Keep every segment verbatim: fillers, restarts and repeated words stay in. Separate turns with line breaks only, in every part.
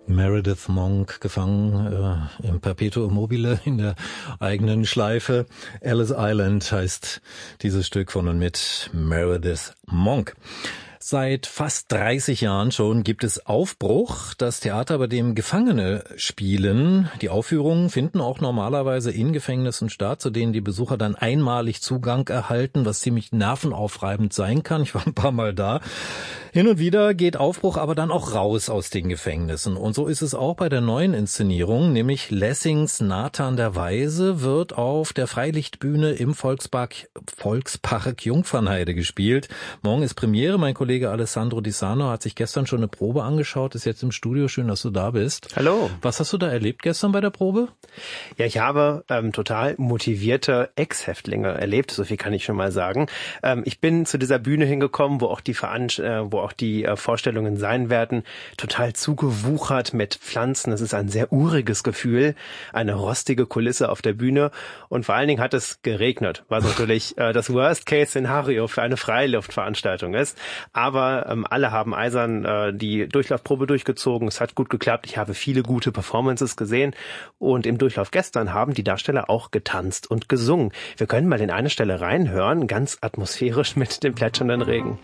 Meredith Monk gefangen äh, im Perpetuum mobile in der eigenen Schleife. Ellis Island heißt dieses Stück von und mit Meredith Monk. Seit fast dreißig Jahren schon gibt es Aufbruch, das Theater, bei dem Gefangene spielen. Die Aufführungen finden auch normalerweise in Gefängnissen statt, zu denen die Besucher dann einmalig Zugang erhalten, was ziemlich nervenaufreibend sein kann. Ich war ein paar Mal da. Hin und wieder geht Aufbruch aber dann auch raus aus den Gefängnissen. Und so ist es auch bei der neuen Inszenierung, nämlich Lessings Nathan der Weise wird auf der Freilichtbühne im Volkspark, Volkspark Jungfernheide gespielt. Morgen ist Premiere. Mein Kollege Alessandro Di Sano hat sich gestern schon eine Probe angeschaut, ist jetzt im Studio. Schön, dass du da bist.
Hallo.
Was hast du da erlebt gestern bei der Probe?
Ja, ich habe ähm, total motivierte Ex-Häftlinge erlebt, so viel kann ich schon mal sagen. Ähm, ich bin zu dieser Bühne hingekommen, wo auch die Veranst- äh, wo auch die äh, Vorstellungen sein werden, total zugewuchert mit Pflanzen. Es ist ein sehr uriges Gefühl, eine rostige Kulisse auf der Bühne und vor allen Dingen hat es geregnet, was natürlich äh, das Worst-Case-Szenario für eine Freiluftveranstaltung ist. Aber ähm, alle haben eisern äh, die Durchlaufprobe durchgezogen. Es hat gut geklappt. Ich habe viele gute Performances gesehen und im Durchlauf gestern haben die Darsteller auch getanzt und gesungen. Wir können mal in eine Stelle reinhören, ganz atmosphärisch mit dem plätschernden Regen.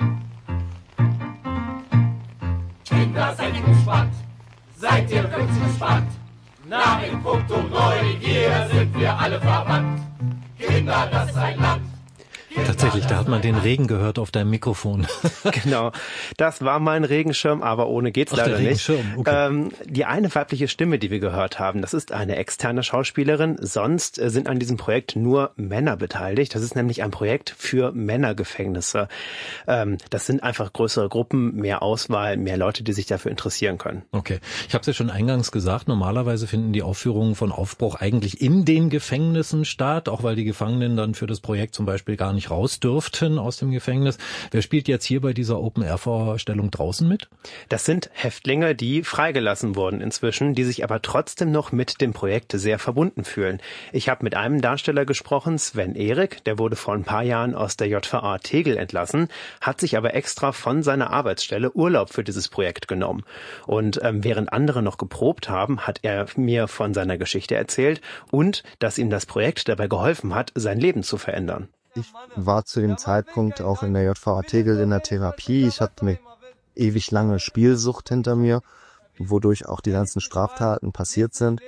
Kinder, seid ihr gespannt? Seid ihr wirklich gespannt? Na, in puncto Neugier sind wir alle verwandt. Kinder, das ist ein Land.
Tatsächlich, da hat man den Regen gehört auf deinem Mikrofon.
Genau, das war mein Regenschirm, aber ohne geht's
Ach,
leider
der
nicht.
Regenschirm, okay.
Ähm, die eine weibliche Stimme, die wir gehört haben, das ist eine externe Schauspielerin. Sonst äh, sind an diesem Projekt nur Männer beteiligt. Das ist nämlich ein Projekt für Männergefängnisse. Ähm, das sind einfach größere Gruppen, mehr Auswahl, mehr Leute, die sich dafür interessieren können.
Okay, ich habe es ja schon eingangs gesagt, normalerweise finden die Aufführungen von Aufbruch eigentlich in den Gefängnissen statt, auch weil die Gefangenen dann für das Projekt zum Beispiel gar nicht raus dürften aus dem Gefängnis. Wer spielt jetzt hier bei dieser Open-Air-Vorstellung draußen mit?
Das sind Häftlinge, die freigelassen wurden inzwischen, die sich aber trotzdem noch mit dem Projekt sehr verbunden fühlen. Ich habe mit einem Darsteller gesprochen, Sven Erik, der wurde vor ein paar Jahren aus der J V A Tegel entlassen, hat sich aber extra von seiner Arbeitsstelle Urlaub für dieses Projekt genommen. Und ähm, während andere noch geprobt haben, hat er mir von seiner Geschichte erzählt und dass ihm das Projekt dabei geholfen hat, sein Leben zu verändern.
Ich war zu dem Zeitpunkt auch in der J V A Tegel in der Therapie. Ich hatte eine ewig lange Spielsucht hinter mir, wodurch auch die ganzen Straftaten passiert sind.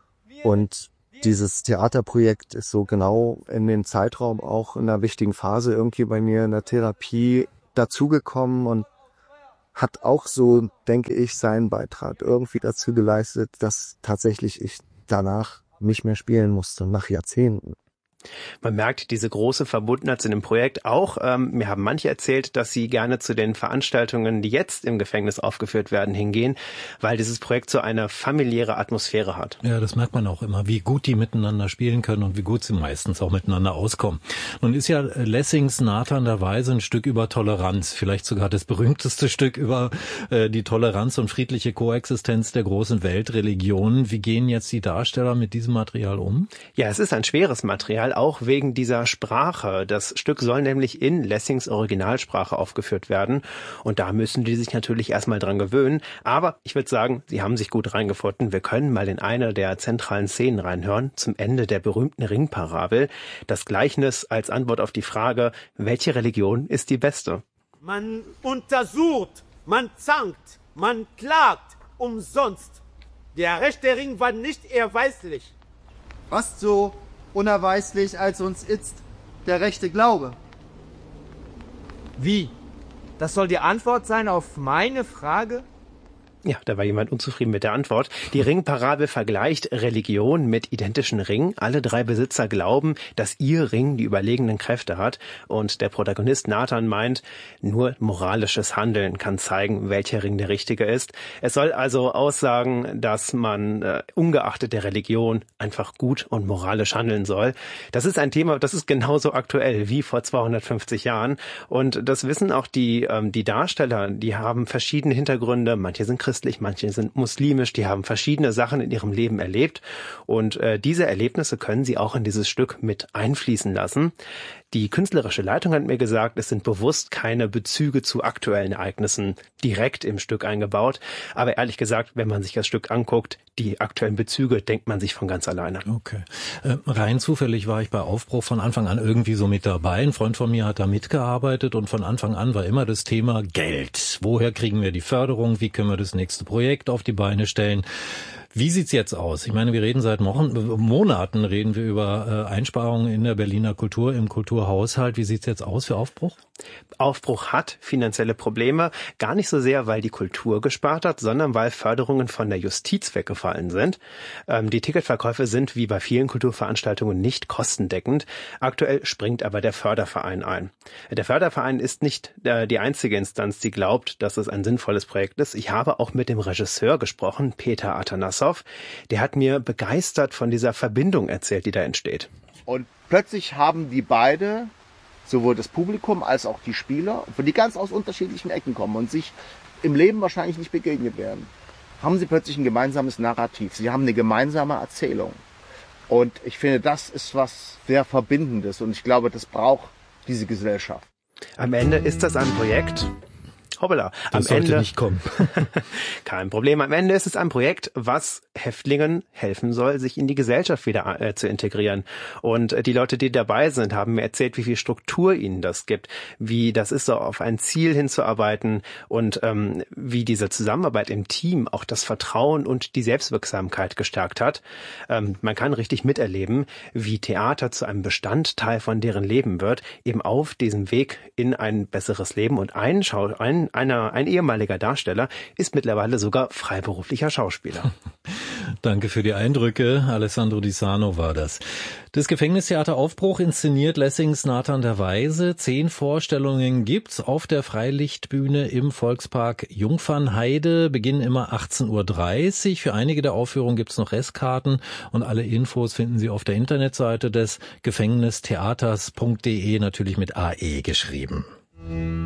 Und dieses Theaterprojekt ist so genau in den Zeitraum auch in einer wichtigen Phase irgendwie bei mir in der Therapie dazugekommen und hat auch so, denke ich, seinen Beitrag irgendwie dazu geleistet, dass tatsächlich ich danach nicht mehr spielen musste, nach Jahrzehnten.
Man merkt diese große Verbundenheit in dem Projekt auch. Ähm, mir haben manche erzählt, dass sie gerne zu den Veranstaltungen, die jetzt im Gefängnis aufgeführt werden, hingehen, weil dieses Projekt so eine familiäre Atmosphäre hat.
Ja, das merkt man auch immer, wie gut die miteinander spielen können und wie gut sie meistens auch miteinander auskommen. Nun ist ja Lessings Nathan der Weise ein Stück über Toleranz, vielleicht sogar das berühmteste Stück über äh, die Toleranz und friedliche Koexistenz der großen Weltreligionen. Wie gehen jetzt die Darsteller mit diesem Material um?
Ja, es ist ein schweres Material, auch wegen dieser Sprache. Das Stück soll nämlich in Lessings Originalsprache aufgeführt werden und da müssen die sich natürlich erstmal dran gewöhnen. Aber ich würde sagen, sie haben sich gut reingefunden. Wir können mal in eine der zentralen Szenen reinhören, zum Ende der berühmten Ringparabel. Das Gleichnis als Antwort auf die Frage, welche Religion ist die beste?
Man untersucht, man zankt, man klagt, umsonst. Der rechte Ring war nicht erweislich.
Fast so unerweislich, als uns itzt der rechte Glaube.
Wie? Das soll die Antwort sein auf meine Frage?
Ja, da war jemand unzufrieden mit der Antwort. Die Ringparabel vergleicht Religion mit identischen Ringen. Alle drei Besitzer glauben, dass ihr Ring die überlegenen Kräfte hat. Und der Protagonist Nathan meint, nur moralisches Handeln kann zeigen, welcher Ring der richtige ist. Es soll also aussagen, dass man äh, ungeachtet der Religion einfach gut und moralisch handeln soll. Das ist ein Thema, das ist genauso aktuell wie vor zweihundertfünfzig Jahren. Und das wissen auch die, ähm, die Darsteller. Die haben verschiedene Hintergründe. Manche sind Christen, manche sind muslimisch, die haben verschiedene Sachen in ihrem Leben erlebt und äh, diese Erlebnisse können sie auch in dieses Stück mit einfließen lassen. Die künstlerische Leitung hat mir gesagt, es sind bewusst keine Bezüge zu aktuellen Ereignissen direkt im Stück eingebaut. Aber ehrlich gesagt, wenn man sich das Stück anguckt, die aktuellen Bezüge denkt man sich von ganz alleine.
Okay. Äh, rein zufällig war ich bei Aufbruch von Anfang an irgendwie so mit dabei. Ein Freund von mir hat da mitgearbeitet und von Anfang an war immer das Thema Geld. Woher kriegen wir die Förderung? Wie können wir das nächste Projekt auf die Beine stellen? Wie sieht's jetzt aus? Ich meine, wir reden seit Wochen, Monaten reden wir über äh, Einsparungen in der Berliner Kultur, im Kulturhaushalt. Wie sieht's jetzt aus für Aufbruch?
Aufbruch hat finanzielle Probleme, gar nicht so sehr, weil die Kultur gespart hat, sondern weil Förderungen von der Justiz weggefallen sind. Ähm, die Ticketverkäufe sind wie bei vielen Kulturveranstaltungen nicht kostendeckend. Aktuell springt aber der Förderverein ein. Der Förderverein ist nicht äh, die einzige Instanz, die glaubt, dass es ein sinnvolles Projekt ist. Ich habe auch mit dem Regisseur gesprochen, Peter Atanassow. Der hat mir begeistert von dieser Verbindung erzählt, die da entsteht.
Und plötzlich haben die beide, sowohl das Publikum als auch die Spieler, die ganz aus unterschiedlichen Ecken kommen und sich im Leben wahrscheinlich nicht begegnet werden, haben sie plötzlich ein gemeinsames Narrativ. Sie haben eine gemeinsame Erzählung. Und ich finde, das ist was sehr Verbindendes. Und ich glaube, das braucht diese Gesellschaft.
Am Ende ist das ein Projekt... Hoppala. Am
Das sollte
Ende,
nicht kommen.
Kein Problem. Am Ende ist es ein Projekt, was Häftlingen helfen soll, sich in die Gesellschaft wieder äh, zu integrieren. Und äh, die Leute, die dabei sind, haben mir erzählt, wie viel Struktur ihnen das gibt, wie das ist, so auf ein Ziel hinzuarbeiten und ähm, wie diese Zusammenarbeit im Team auch das Vertrauen und die Selbstwirksamkeit gestärkt hat. Ähm, man kann richtig miterleben, wie Theater zu einem Bestandteil von deren Leben wird, eben auf diesem Weg in ein besseres Leben. Und ein, Schau ein Einer, ein ehemaliger Darsteller ist mittlerweile sogar freiberuflicher Schauspieler.
Danke für die Eindrücke. Alessandro Di Sano war das. Das Gefängnistheater Aufbruch inszeniert Lessings Nathan der Weise. Zehn Vorstellungen gibt's auf der Freilichtbühne im Volkspark Jungfernheide. Beginn immer achtzehn Uhr dreißig. Für einige der Aufführungen gibt's noch Restkarten und alle Infos finden Sie auf der Internetseite des Gefängnistheaters punkt de, natürlich mit A E geschrieben.